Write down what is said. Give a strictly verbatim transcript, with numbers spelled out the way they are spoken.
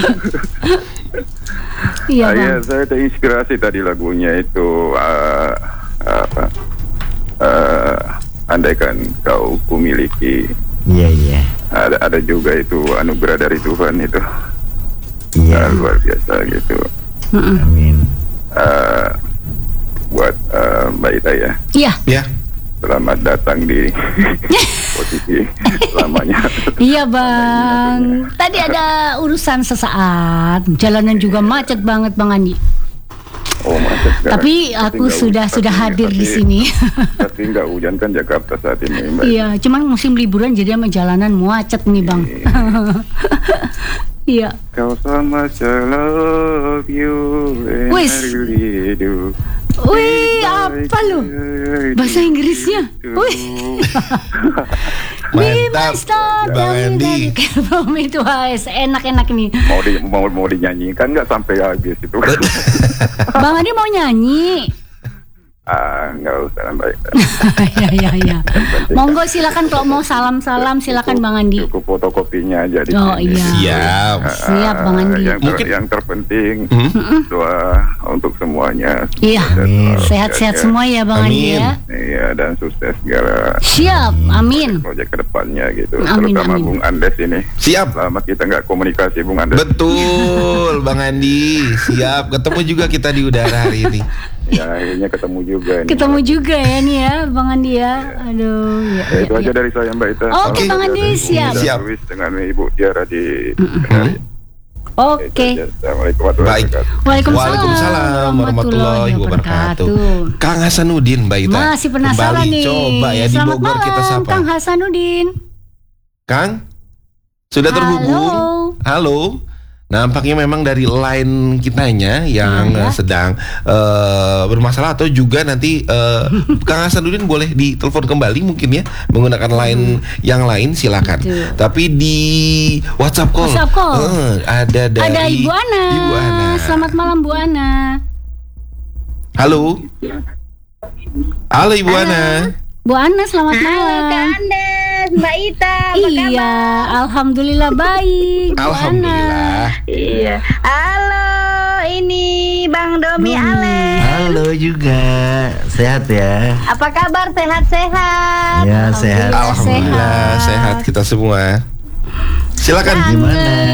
Iya Ah, bang. ya, saya terinspirasi tadi lagunya itu uh, apa? Uh, andaikan kau kumiliki. Iya iya. Ada ada juga itu anugerah dari Tuhan itu. Iya. Ah, luar biasa gitu. Mm-mm. Amin. Uh, buat uh, Mbak Ita ya. Iya. Ya. Selamat datang di posisi lamanya. Iya bang. Tadi ada urusan sesaat. Jalanan juga macet banget bang Andi. Oh, macet sekarang. Tapi aku nggak sudah hujan, sudah tapi- hadir di tapi- sini. Tapi nggak hujan kan Jakarta saat ini, Mbak. Iya, cuman musim liburan jadi sama jalanan macet nih bang. Iya. Kau sama I love you and Wis. I really do. Wih, apa lu? Bahasa Inggrisnya? Wih. Mantap, Bang Andi. Bang itu guys, enak-enak nih. Mau di mau mau dinyanyikan nggak sampai habis itu? Bang Andi mau nyanyi. Ah, nggak usah Mbak. Ya ya ya. Monggo silakan kalau mau salam-salam silakan Bang Andi. Cukup fotokopinya aja di Oh sini. iya. Siap. Ah, Siap, Bang Andi. Yang, ter- Mungkin- yang terpenting Hmm? doa untuk semuanya. Iya. Dan, uh, Sehat-sehat ya, semua ya Bang Andi Amin. ya. Iya, dan sukses segala Siap, amin. proyek kedepannya gitu. Amin, Terutama amin. Bung Andes ini. Siap. Lama kita nggak komunikasi Bung Andes. Betul, Bang Andi. Siap. Ketemu juga kita di udara hari ini. Ya akhirnya ketemu juga. Ini. Ketemu juga ya nih ya Bang Andi ya. Aduh, ya, Ya, itu ya, aja ya. dari saya Mbak Ita. Oke, Salam Bang dari Andi, Ibu siap. Ida Siap. Luis dengan Ibu Tiara di. Oke. Assalamualaikum warahmatullahi Baik. wabarakatuh. Waalaikumsalam, Waalaikumsalam warahmatullahi wabarakatuh. Kang Hasanuddin, Mbak Ita. Masih penasaran Kembali nih. coba ya di Selamat Bogor malam, kita sapa. Kang Hasanuddin. Kang, sudah terhubung? Halo. Halo. Nampaknya memang dari line kitanya yang Ada. eh, sedang eh, bermasalah atau juga nanti eh, Kang Hasanuddin boleh ditelepon kembali mungkin ya menggunakan line yang lain silakan. Betul. Tapi di WhatsApp call, WhatsApp call. eh, ada dari Ada Ibu Ana. Ibu Ana. Selamat malam Bu Ana. Halo. Halo Ibu Ana. Bu Ana selamat malam. Kak Andes, Mbak Ita, apa Iya, kabar? alhamdulillah baik. Bu Ana. Alhamdulillah. Iya. Halo, ini Bang Domi Hmm. Alex. Halo juga. Sehat ya? Apa kabar? Sehat-sehat? Ya sehat. Alhamdulillah sehat kita semua. Silakan. Gimana?